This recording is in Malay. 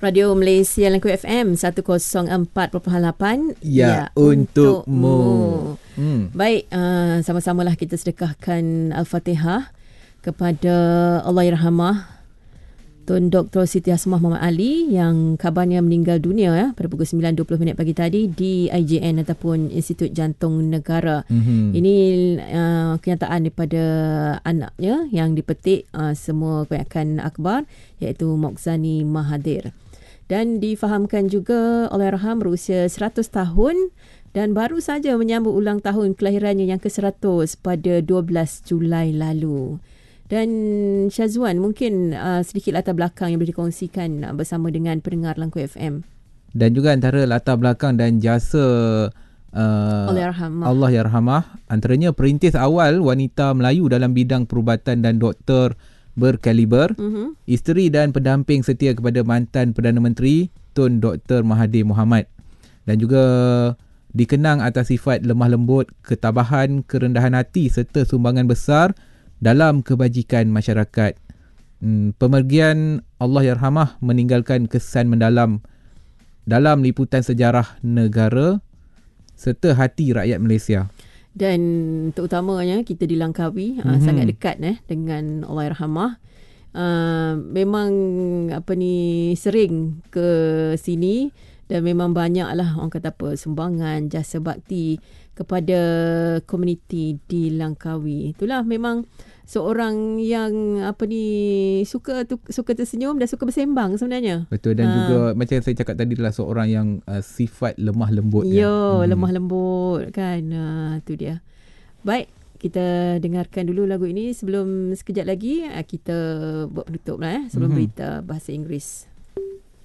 Radio Malaysia Langku FM 104.8. Ya, untukmu. Baik, sama-samalah kita sedekahkan Al-Fatihah kepada Allahyarhamah Tun Dr. Siti Hasmah Muhammad Ali yang kabarnya meninggal dunia pada pukul 9.20 pagi tadi di IJN ataupun Institut Jantung Negara. Ini kenyataan daripada anaknya yang dipetik semua kebanyakan akhbar, iaitu Mokhzani Mahathir. Dan difahamkan juga Allahyarham berusia 100 tahun dan baru saja menyambut ulang tahun kelahirannya yang ke-100 pada 12 Julai lalu. Dan Syazwan, mungkin sedikit latar belakang yang boleh dikongsikan bersama dengan pendengar Langku FM. Dan juga antara latar belakang dan jasa Allahyarhamah, antaranya perintis awal wanita Melayu dalam bidang perubatan dan doktor berkaliber, isteri dan pendamping setia kepada mantan Perdana Menteri Tun Dr. Mahathir Mohamad, dan juga dikenang atas sifat lemah lembut, ketabahan, kerendahan hati serta sumbangan besar dalam kebajikan masyarakat. Pemergian Allahyarhamah meninggalkan kesan mendalam dalam liputan sejarah negara serta hati rakyat Malaysia. Dan terutamanya kita di Langkawi sangat dekat dengan Allahyarhamah. Memang sering ke sini dan memang banyaklah orang kata sumbangan jasa bakti kepada komuniti di Langkawi. Itulah memang seorang yang suka tersenyum dan suka bersembang sebenarnya. Betul, dan juga macam saya cakap tadi adalah seorang yang sifat lemah lembut. Lemah lembut kan. Itu dia. Baik, kita dengarkan dulu lagu ini sebelum sekejap lagi kita buat penutup sebelum berita bahasa Inggeris.